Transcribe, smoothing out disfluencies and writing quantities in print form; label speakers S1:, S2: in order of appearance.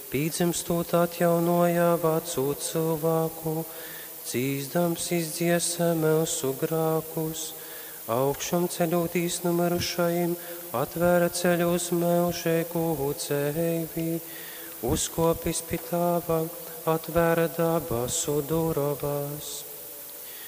S1: Pīdzimstot atjaunoja veco cilvēku, cīzdams izdziesa mūsu grākus, augšām ceļotīs no mirušajiem, atvēra ceļu uz mūžīgu dzīvi, uzkopis pie tava, atvēra dabasu durovas.